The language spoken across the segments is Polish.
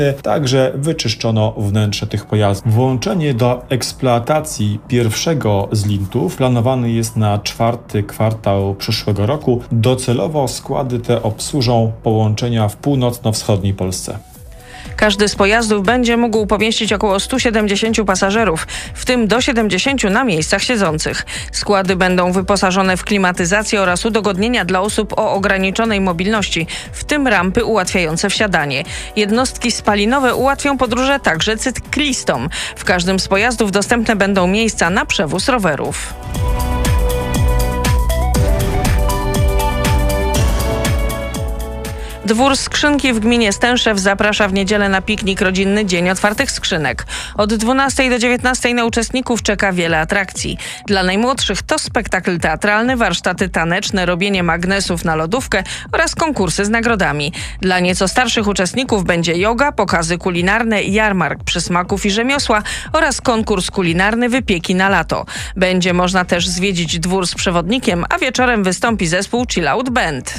Także wyczyszczono wnętrze tych pojazdów. Włączenie do eksploatacji pierwszego z lintów planowane jest na 4. kwartał przyszłego roku. Docelowo składy te obsłużą połączenia w północno-wschodniej Polsce. Każdy z pojazdów będzie mógł pomieścić około 170 pasażerów, w tym do 70 na miejscach siedzących. Składy będą wyposażone w klimatyzację oraz udogodnienia dla osób o ograniczonej mobilności, w tym rampy ułatwiające wsiadanie. Jednostki spalinowe ułatwią podróże także cyklistom. W każdym z pojazdów dostępne będą miejsca na przewóz rowerów. Dwór Skrzynki w gminie Stęszew zaprasza w niedzielę na piknik rodzinny Dzień Otwartych Skrzynek. Od 12 do 19 na uczestników czeka wiele atrakcji. Dla najmłodszych to spektakl teatralny, warsztaty taneczne, robienie magnesów na lodówkę oraz konkursy z nagrodami. Dla nieco starszych uczestników będzie joga, pokazy kulinarne, jarmark przysmaków i rzemiosła oraz konkurs kulinarny Wypieki na lato. Będzie można też zwiedzić dwór z przewodnikiem, a wieczorem wystąpi zespół Chill Out Band.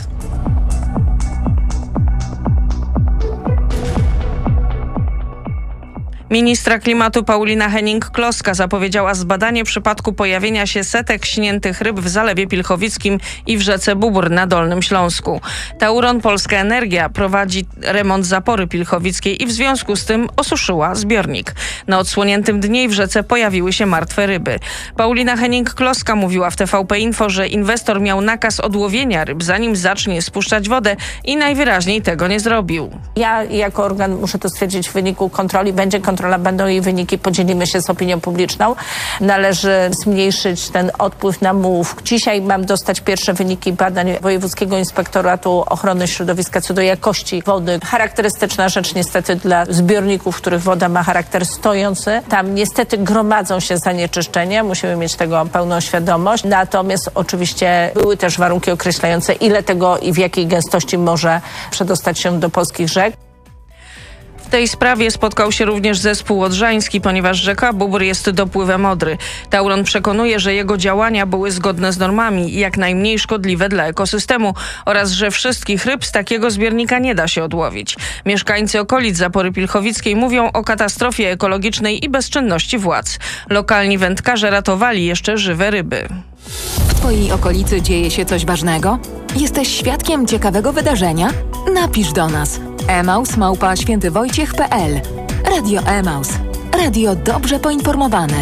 Ministra klimatu Paulina Hennig-Kloska zapowiedziała zbadanie przypadku pojawienia się setek śniętych ryb w Zalewie Pilchowickim i w rzece Bóbr na Dolnym Śląsku. Tauron Polska Energia prowadzi remont zapory pilchowickiej i w związku z tym osuszyła zbiornik. Na odsłoniętym dnie w rzece pojawiły się martwe ryby. Paulina Hennig-Kloska mówiła w TVP Info, że inwestor miał nakaz odłowienia ryb, zanim zacznie spuszczać wodę i najwyraźniej tego nie zrobił. Ja jako organ muszę to stwierdzić w wyniku kontroli. Będzie kontrola, będą jej wyniki, podzielimy się z opinią publiczną. Należy zmniejszyć ten odpływ na mułów. Dzisiaj mam dostać pierwsze wyniki badań Wojewódzkiego Inspektoratu Ochrony Środowiska co do jakości wody. Charakterystyczna rzecz niestety dla zbiorników, w których woda ma charakter stojący. Tam niestety gromadzą się zanieczyszczenia, musimy mieć tego pełną świadomość. Natomiast oczywiście były też warunki określające, ile tego i w jakiej gęstości może przedostać się do polskich rzek. W tej sprawie spotkał się również zespół odrzański, ponieważ rzeka Bóbr jest dopływem Odry. Tauron przekonuje, że jego działania były zgodne z normami i jak najmniej szkodliwe dla ekosystemu oraz że wszystkich ryb z takiego zbiornika nie da się odłowić. Mieszkańcy okolic Zapory Pilchowickiej mówią o katastrofie ekologicznej i bezczynności władz. Lokalni wędkarze ratowali jeszcze żywe ryby. W Twojej okolicy dzieje się coś ważnego? Jesteś świadkiem ciekawego wydarzenia? Napisz do nas. emaus@świętywojciech.pl. Radio Emaus. Radio dobrze poinformowane.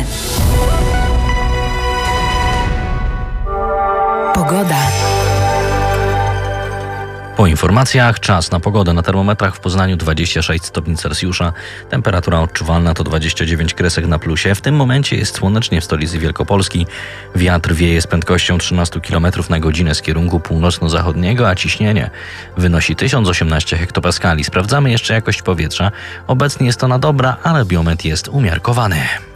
Pogoda. Po informacjach czas na pogodę. Na termometrach w Poznaniu 26 stopni Celsjusza. Temperatura odczuwalna to 29 kresek na plusie. W tym momencie jest słonecznie w stolicy Wielkopolski. Wiatr wieje z prędkością 13 km na godzinę z kierunku północno-zachodniego, a ciśnienie wynosi 1018 hektopaskali. Sprawdzamy jeszcze jakość powietrza. Obecnie jest ona dobra, ale biometr jest umiarkowany.